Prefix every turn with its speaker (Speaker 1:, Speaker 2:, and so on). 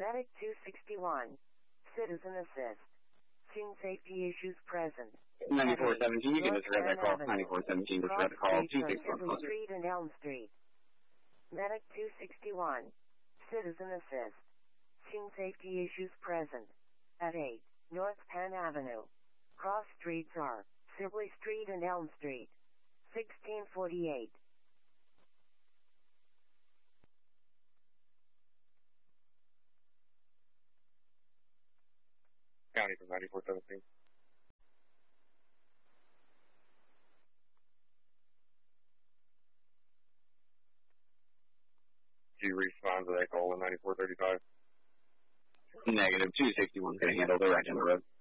Speaker 1: Medic 261. Citizen assist. Scene safety issues present.
Speaker 2: 9417, you can disregard that call. 9417, disregard the call. 261.
Speaker 1: Street and Elm Street. Medic 261. Citizen assist. Scene safety issues present. At 8, North Penn Avenue. Cross streets are Sibley Street and Elm Street. 1648.
Speaker 3: County from 9417. Do you respond to that call in 9435?
Speaker 2: Negative. 261 is going to handle the right on the road.